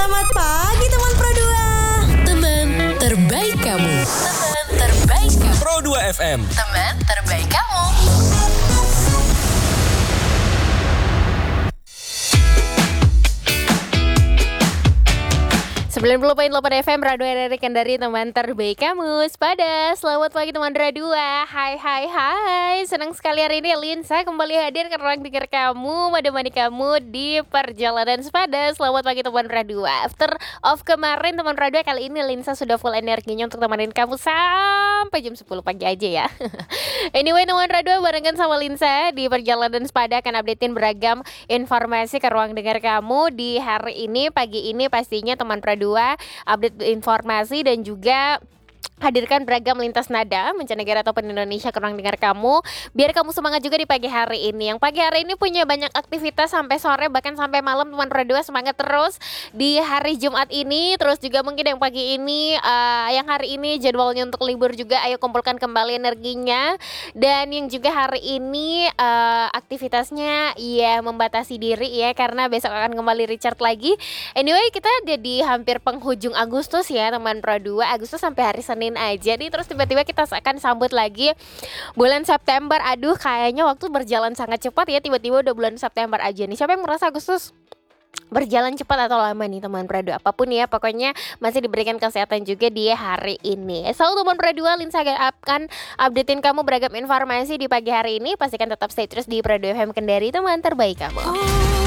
Selamat pagi teman Pro 2. Teman terbaik kamu. Teman terbaik kamu. Pro 2 FM. Teman terbaik kamu. FM Radio RRI Kendari, teman terbaik kamu. Sepada, selamat pagi teman Radio. Hai. Senang sekali hari ini Linsa kembali hadir ke ruang dengar kamu, menemani kamu di perjalanan Sepada. Selamat pagi teman Radio. After off kemarin teman Radio, kali ini Linsa sudah full energinya untuk temenin kamu sampai jam 10 pagi aja ya. Anyway teman Radio, barengan sama Linsa di perjalanan Sepada akan updatein beragam informasi ke ruang dengar kamu di hari ini, pagi ini pastinya teman Radio update informasi dan juga hadirkan beragam lintas nada mancanegara ataupun Indonesia ke ruang dengar kamu, biar kamu semangat juga di pagi hari ini. Yang pagi hari ini punya banyak aktivitas sampai sore bahkan sampai malam teman Radio, semangat terus di hari Jumat ini. Terus juga mungkin yang pagi ini yang hari ini jadwalnya untuk libur juga, ayo kumpulkan kembali energinya. Dan yang juga hari ini aktivitasnya ya membatasi diri ya, karena besok akan kembali Richard lagi. Anyway, kita jadi hampir penghujung Agustus ya teman Radio. Agustus sampai hari Senin aja nih, terus tiba-tiba kita akan sambut lagi bulan September. Aduh, kayaknya waktu berjalan sangat cepat ya, tiba-tiba udah bulan September aja nih. Siapa yang merasa Agustus berjalan cepat atau lama nih teman Radio? Apapun ya, pokoknya masih diberikan kesehatan juga di hari ini. Selalu teman Radio, Linsa akan updatein kamu beragam informasi di pagi hari ini. Pastikan tetap stay terus di Radio FM Kendari, teman terbaik kamu.